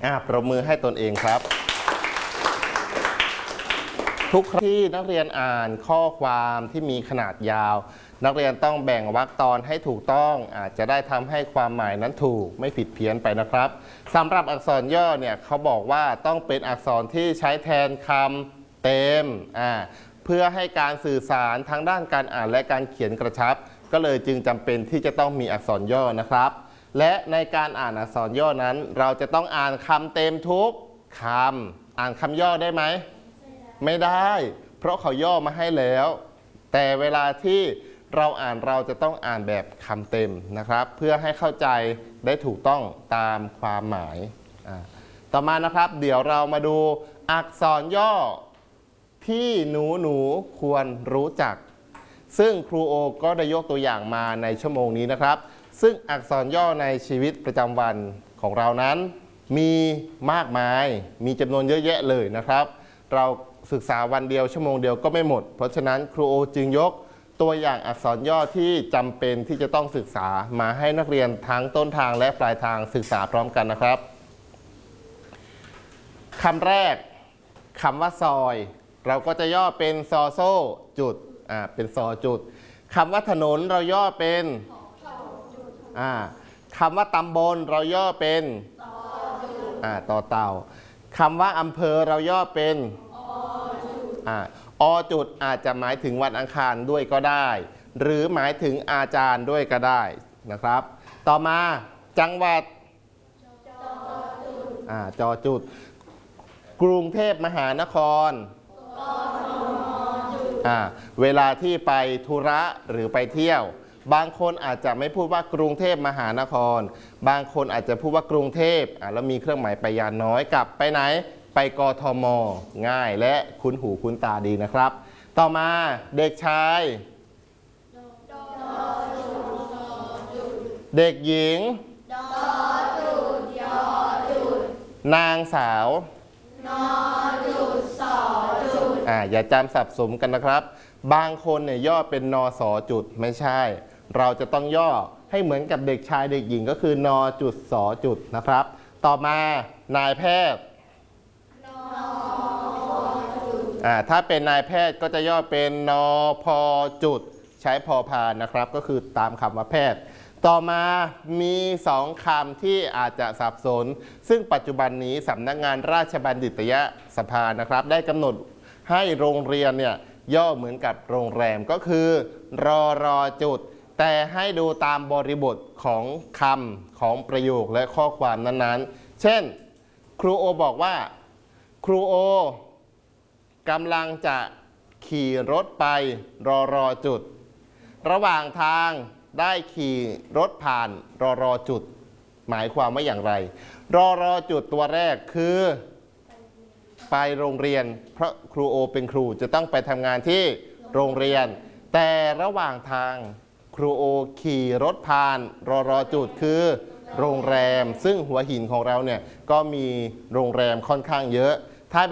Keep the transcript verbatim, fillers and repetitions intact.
อ่าปรบมือให้ตนเองครับทุกครั้งที่นักเรียนอ่านข้อความที่มีขนาดยาวนักเรียนต้องแบ่งวรรคตอนให้ถูกต้องอาจจะได้ทำให้ความหมายนั้นถูกไม่ผิดเพี้ยนไปนะครับสำหรับอักษรย่อเนี่ยเขาบอกว่าต้องเป็นอักษรที่ใช้แทนคำเต็มอ่าเพื่อให้การสื่อสารทั้งด้านการอ่านและการเขียนกระชับก็เลยจึงจำเป็นที่จะต้องมีอักษรย่อนะครับและในการอ่านอักษรย่อนั้นเราจะต้องอ่านคำเต็มทุกคำอ่านคำย่อได้ไหมไม่ได้เพราะเขาย่อมาให้แล้วแต่เวลาที่เราอ่านเราจะต้องอ่านแบบคำเต็มนะครับเพื่อให้เข้าใจได้ถูกต้องตามความหมายต่อมานะครับเดี๋ยวเรามาดูอักษรย่อที่หนูหนูควรรู้จักซึ่งครูโอก็ได้ยกตัวอย่างมาในชั่วโมงนี้นะครับซึ่งอักษรย่อในชีวิตประจำวันของเรานั้นมีมากมายมีจำนวนเยอะแยะเลยนะครับเราศึกษาวันเดียวชั่วโมงเดียวก็ไม่หมดเพราะฉะนั้นครูโอจึงยกตัวอย่างอักษรย่อที่จำเป็นที่จะต้องศึกษามาให้นักเรียนทั้งต้นทางและปลายทางศึกษาพร้อมกันนะครับคำแรกคำว่าซอยเราก็จะย่อเป็นซอโซ่จุดอ่าเป็นซอจุดคำว่าถนนเราย่อเป็นอ่าคำว่าตำบลเราย่อเป็นอ่าต่อเต่าคำว่าอำเภอเราย่อเป็นอ่าอจุดอาจจะหมายถึงวันอังคารด้วยก็ได้หรือหมายถึงอาจารย์ด้วยก็ได้นะครับต่อมาจังหวัดอ่าจอจุดกรุงเทพมหานครอ่าเวลาที่ไปธุระหรือไปเที่ยวบางคนอาจจะไม่พูดว่ากรุงเทพมหานครบางคนอาจจะพูดว่ากรุงเทพอ่าแล้วมีเครื่องหมายไปยานน้อยกับไปไหนไปกทม.ง่ายและคุ้นหูคุ้นตาดีนะครับต่อมาเด็กชายเด็กหญิงนางสาวนอจุดสอจุดอ่าอย่าจำสับสนกันนะครับบางคนเนี่ยย่อเป็นนอสอจุดไม่ใช่เราจะต้องย่อให้เหมือนกับเด็กชายเด็กหญิงก็คือนอจุดสอจุดนะครับต่อมานายแพทย์อ่าถ้าเป็นนายแพทย์ก็จะย่อเป็นนอพอจุดใช้พอพานนะครับก็คือตามคำว่าแพทย์ต่อมามีสองคำที่อาจจะสับสนซึ่งปัจจุบันนี้สำนักงานราชบัณฑิตยสภานะครับได้กำหนดให้โรงเรียนเนี่ยย่อเหมือนกับโรงแรมก็คือรอรอจุดแต่ให้ดูตามบริบทของคำของประโยคและข้อความนั้นๆเช่นครูโอบอกว่าครูโอกำลังจะขี่รถไปรอรอจุดระหว่างทางได้ขี่รถผ่านรอรอจุดหมายความว่าอย่างไรรอรอจุดตัวแรกคือไปโรงเรียนเพราะครูโอเป็นครูจะต้องไปทำงานที่โรงเรียนแต่ระหว่างทางครูโอขี่รถผ่านรอรอจุดคือโรงแรมซึ่งหัวหินของเราเนี่ยก็มีโรงแรมค่อนข้างเยอะ